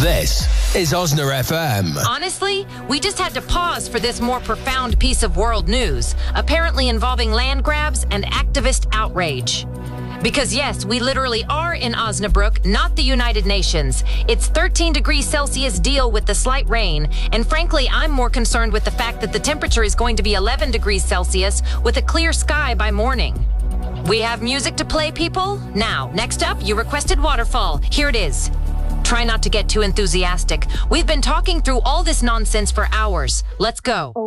This is Osna FM. Honestly, we just had to pause for this more profound piece of world news, apparently involving land grabs and activist outrage. Because yes, we literally are in Osnabrück, not the United Nations. It's 13 degrees Celsius deal with the slight rain, and frankly, I'm more concerned with the fact that the temperature is going to be 11 degrees Celsius with a clear sky by morning. We have music to play, people? Now, next up, you requested Waterfall. Here it is. Try not to get too enthusiastic. We've been talking through all this nonsense for hours. Let's go.